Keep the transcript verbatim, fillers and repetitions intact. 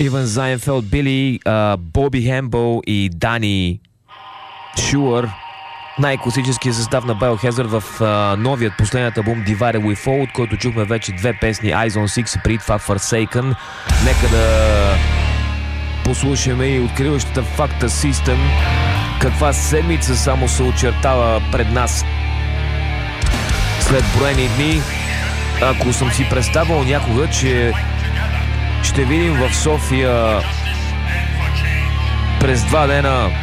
Иван Зайнфелд, Били, а, Боби Хембъл и Дани Шуър. Най-класическия състав на Biohazard в а, новият последният албум Divided We Fall, от който чухме вече две песни, Eyes on Six и преди това Forsaken. Нека да послушаме и откриващата Facta System. Каква седмица само се очертава пред нас след броени дни. Ако съм си представил някога, че ще видим в София през два дена